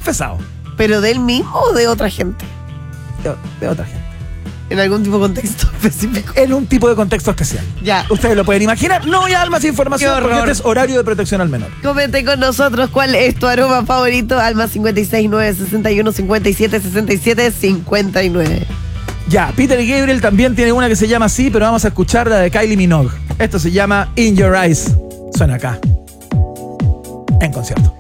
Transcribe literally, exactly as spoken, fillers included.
confesado. ¿Pero de él mismo o de otra gente? De, de otra gente. ¿En algún tipo de contexto específico? En un tipo de contexto especial. Ya. Ustedes lo pueden imaginar. No voy a dar más información Qué porque horror. este es horario de protección al menor. Comente con nosotros cuál es tu aroma favorito. Alma cincuenta y seis, nueve sesenta y uno, cincuenta y siete, sesenta y siete, cincuenta y nueve. Ya, Peter Gabriel también tiene una que se llama así, pero vamos a escuchar la de Kylie Minogue. Esto se llama In Your Eyes. Suena acá. En concierto.